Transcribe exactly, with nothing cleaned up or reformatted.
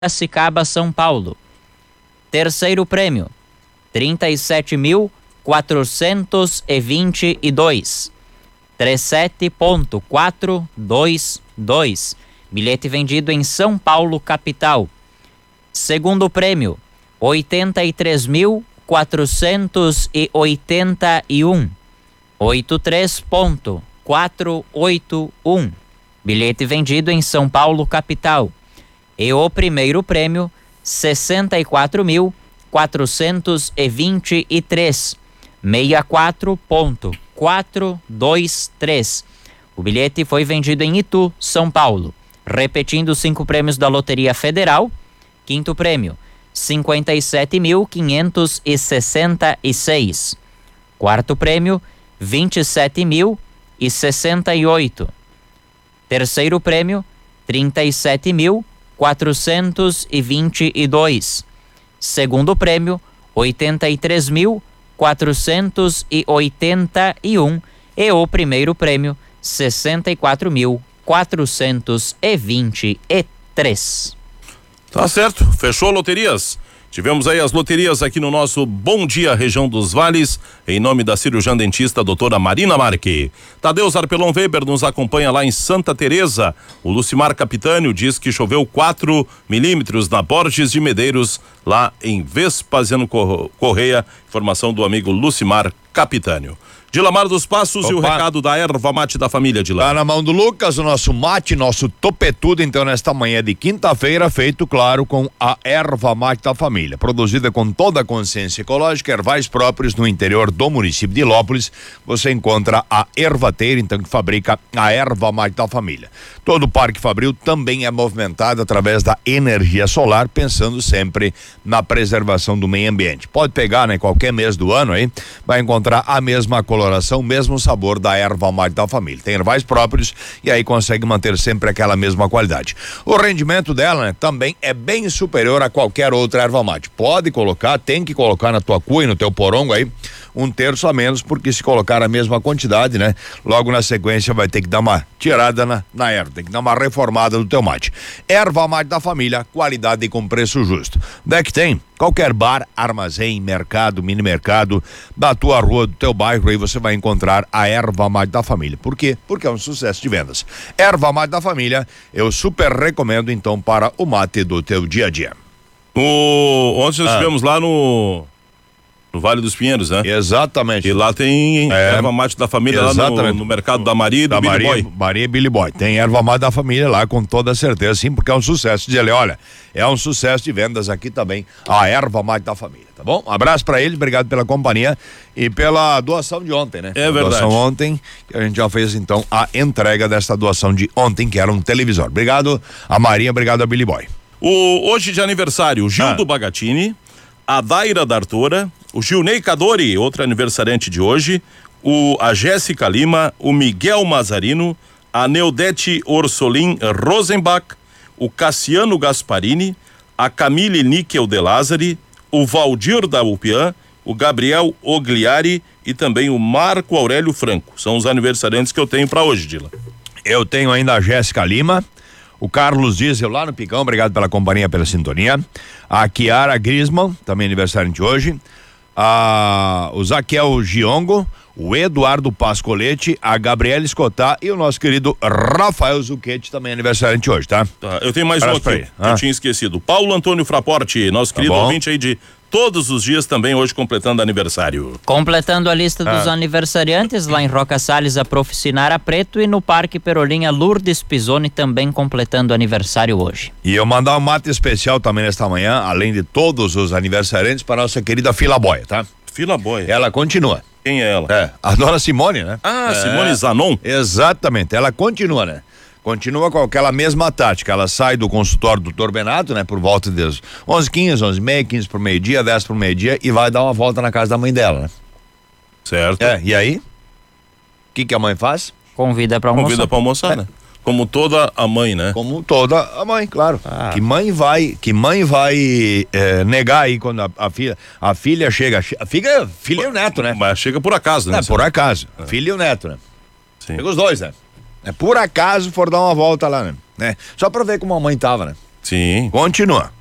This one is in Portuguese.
Piracicaba, São Paulo. Terceiro prêmio, trinta e sete mil quatrocentos e vinte e dois. trinta e sete ponto quatrocentos e vinte e dois. Bilhete vendido em São Paulo, capital. Segundo prêmio, oitenta e três mil quatrocentos e oitenta e um. oitenta e três ponto quatrocentos e oitenta e um. Bilhete vendido em São Paulo, capital. E o primeiro prêmio, sessenta e quatro mil quatrocentos e vinte e três. sessenta e quatro ponto quatrocentos e vinte e três. O bilhete foi vendido em Itu, São Paulo. Repetindo os cinco prêmios da Loteria Federal. Quinto prêmio, cinquenta e sete mil quinhentos e sessenta e seis. Quarto prêmio, vinte e sete mil e sessenta e oito. Terceiro prêmio, trinta e sete mil quatrocentos e vinte e dois. Segundo prêmio, oitenta e três mil quatrocentos e oitenta e um. E o primeiro prêmio, sessenta e quatro mil quatrocentos e vinte e três. Tá certo, fechou loterias. Tivemos aí as loterias aqui no nosso Bom Dia Região dos Vales, em nome da cirurgiã dentista doutora Marina Marque. Tadeu Zarpelon Weber nos acompanha lá em Santa Teresa. O Lucimar Capitânio diz que choveu quatro milímetros na Borges de Medeiros, lá em Vespasiano Correia. Informação do amigo Lucimar Capitânio. Dilamar dos Passos. Opa. E o recado da erva mate da família, Dilamar. Tá na mão do Lucas, o nosso mate, nosso topetudo, então, nesta manhã de quinta-feira, feito, claro, com a erva mate da família. Produzida com toda a consciência ecológica, ervais próprios no interior do município de Ilópolis. Você encontra a Ervateira, então, que fabrica a erva mate da família. Todo o Parque Fabril também é movimentado através da energia solar, pensando sempre na preservação do meio ambiente. Pode pegar, né, qualquer mês do ano aí, vai encontrar a mesma coloração, o mesmo sabor da erva mate da família. Tem ervais próprios e aí consegue manter sempre aquela mesma qualidade. O rendimento dela, né, também é bem superior a qualquer outra erva mate. Pode colocar, tem que colocar na tua cuia, no teu porongo aí, um terço a menos, porque se colocar a mesma quantidade, né, logo na sequência vai ter que dar uma tirada na, na erva, tem que dar uma reformada do teu mate. Erva mate da família, qualidade e com preço justo. Onde é que tem? Qualquer bar, armazém, mercado, mini mercado da tua rua, do teu bairro, aí você vai encontrar a erva mate da família. Por quê? Porque é um sucesso de vendas. Erva mate da família, eu super recomendo então para o mate do teu dia a dia. O... Ontem nós ah. estivemos lá no no Vale dos Pinheiros, né? Exatamente. E lá tem é, erva mate da família, exatamente, lá no, no mercado da Maria e do da Billy Maria, Boy. Maria e Billy Boy. Tem erva mate da família lá, com toda certeza, sim, porque é um sucesso. Diz ele, olha, é um sucesso de vendas aqui também, a erva mate da família, tá bom? Um abraço pra eles, obrigado pela companhia e pela doação de ontem, né? É a verdade. Doação ontem, que a gente já fez então a entrega desta doação de ontem, que era um televisor. Obrigado a Maria, obrigado a Billy Boy. O, hoje de aniversário, o Gildo ah. Bagatini, a Daira D'Artora, o Gilney Cadori, outro aniversariante de hoje, o, a Jéssica Lima, o Miguel Mazarino, a Neudete Orsolin Rosenbach, o Cassiano Gasparini, a Camille Níquel de Lázari, o Valdir da Upiã, o Gabriel Ogliari e também o Marco Aurélio Franco. São os aniversariantes que eu tenho para hoje, Dila. Eu tenho ainda a Jéssica Lima, o Carlos Diesel lá no Picão, obrigado pela companhia, pela sintonia. A Kiara Grisman, também aniversário de hoje. A, o Zaquel Giongo, o Eduardo Pascolete, a Gabriela Escotá e o nosso querido Rafael Zucchetti, também aniversário de hoje, tá? Tá, eu tenho mais um aqui, que ah. eu tinha esquecido. Paulo Antônio Fraporte, nosso querido tá ouvinte aí de todos os dias, também hoje completando aniversário. Completando a lista dos ah. aniversariantes, lá em Roca Salles, a Proficinara Preto, e no Parque Perolinha, Lourdes Pisoni, também completando aniversário hoje. E eu mandar um mate especial também nesta manhã, além de todos os aniversariantes, para a nossa querida Fila Boia, tá? Fila Boia. Ela continua. Quem é ela? É, a dona Simone, né? Ah, é, Simone Zanon? Exatamente, ela continua, né? Continua com aquela mesma tática, ela sai do consultório do doutor Benato, né? Por volta das onze, quinze, onze e meia, quinze por meio-dia, dez por meio-dia e vai dar uma volta na casa da mãe dela, né? Certo. É, e aí? O que que a mãe faz? Convida pra almoçar. Convida pra almoçar, é. né? Como toda a mãe, né? Como toda a mãe, claro. Ah. Que mãe vai, que mãe vai é, negar aí quando a, a filha, a filha chega, a filha, filha e o neto, né? Mas chega por acaso, né? É, por acaso. É. Filha e o neto, né? Sim. Chega os dois, né? É, por acaso for dar uma volta lá, né? né? Só pra ver como a mãe tava, né? Sim. Continua.